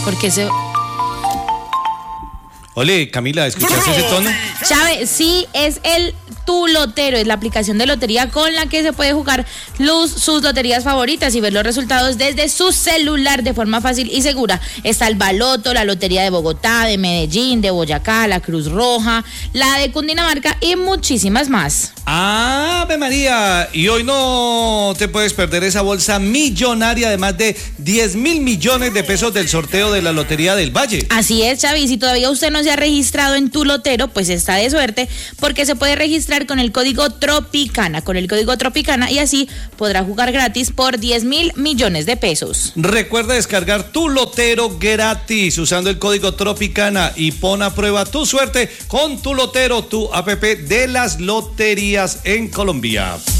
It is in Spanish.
Porque se... Ole, Camila, ¿escuchaste ese tono? Chávez, sí, es el Tu Lotero, es la aplicación de lotería con la que se puede jugar sus loterías favoritas y ver los resultados desde su celular de forma fácil y segura. Está el Baloto, la Lotería de Bogotá, de Medellín, de Boyacá, la Cruz Roja, la de Cundinamarca y muchísimas más. ¡Ave María! Y hoy no te puedes perder esa bolsa millonaria de más de 10.000 millones de pesos del sorteo de la Lotería del Valle. Así es, Xavi, y si todavía usted no se ha registrado en Tu Lotero, pues está de suerte, porque se puede registrar con el código Tropicana, y así podrá jugar gratis por 10.000 millones de pesos. Recuerda descargar Tu Lotero gratis usando el código Tropicana y pon a prueba tu suerte con Tu Lotero, tu app de las loterías en Colombia.